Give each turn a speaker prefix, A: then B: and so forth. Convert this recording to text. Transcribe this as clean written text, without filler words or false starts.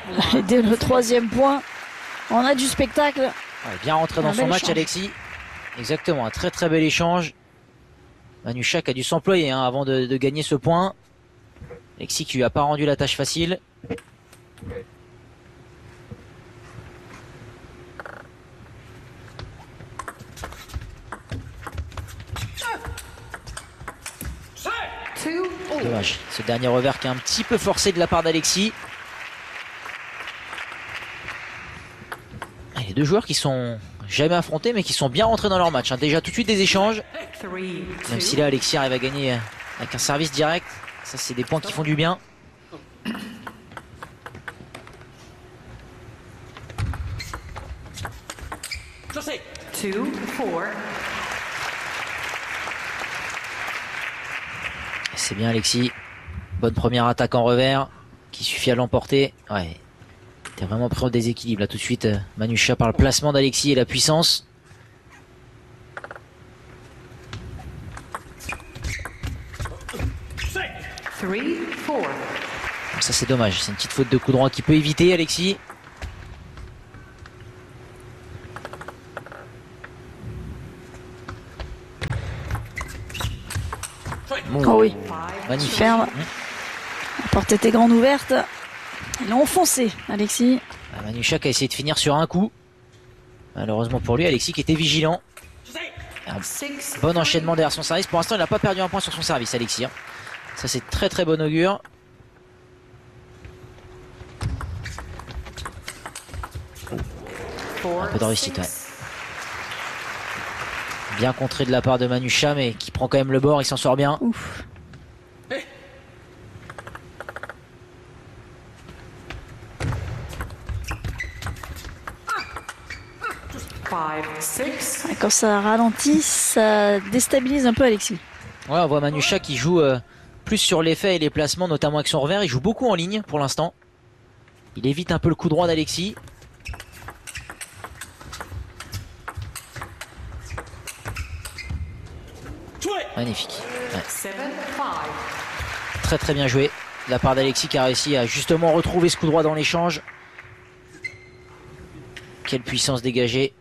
A: Et dès le 3e point, on a du spectacle.
B: Ouais, bien rentré dans son match, échange. Alexis. Exactement, un très très bel échange. Manucha qui a dû s'employer avant de gagner ce point. Alexis qui lui a pas rendu la tâche facile. Dommage, ce dernier revers qui est un petit peu forcé de la part d'Alexis. Les deux joueurs qui sont jamais affrontés mais qui sont bien rentrés dans leur match. Déjà tout de suite des échanges. Même si là Alexis arrive à gagner avec un service direct. Ça c'est des points qui font du bien. C'est bien Alexis. Bonne première attaque en revers qui suffit à l'emporter. Ouais. T'es vraiment pris au déséquilibre là tout de suite. Manucha par le placement d'Alexis et la puissance. Ça c'est dommage. C'est une petite faute de coup droit qui peut éviter Alexis.
A: Oh oui,
B: magnifique.
A: Superbe. La porte était grande ouverte. Il a enfoncé Alexis.
B: Manucha qui a essayé de finir sur un coup. Malheureusement pour lui, Alexis qui était vigilant. Un bon enchaînement derrière son service. Pour l'instant, il n'a pas perdu un point sur son service, Alexis. Ça, c'est très très bon augure. Un peu de réussite, ouais. Bien contré de la part de Manucha, mais qui prend quand même le bord, il s'en sort bien.
A: Ouf. Quand ça ralentit, ça déstabilise un peu Alexis.
B: Ouais, on voit Manucha qui joue plus sur l'effet et les placements, notamment avec son revers. Il joue beaucoup en ligne pour l'instant. Il évite un peu le coup droit d'Alexis. Magnifique. Ouais. Très très bien joué de la part d'Alexis qui a réussi à justement retrouver ce coup droit dans l'échange. Quelle puissance dégagée.